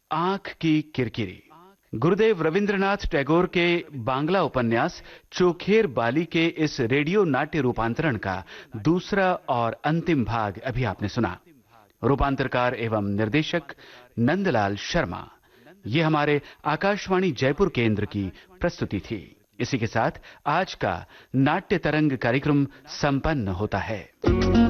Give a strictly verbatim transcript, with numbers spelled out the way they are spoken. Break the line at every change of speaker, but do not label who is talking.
आंख की किरकिरी। गुरुदेव रविंद्रनाथ टैगोर के बांग्ला उपन्यास चोखेर बाली के इस रेडियो नाट्य रूपांतरण का दूसरा और अंतिम भाग अभी आपने सुना। रूपांतरकार एवं निर्देशक नंदलाल शर्मा। यह हमारे आकाशवाणी जयपुर केंद्र की प्रस्तुति थी। इसी के साथ आज का नाट्य तरंग कार्यक्रम संपन्न होता है।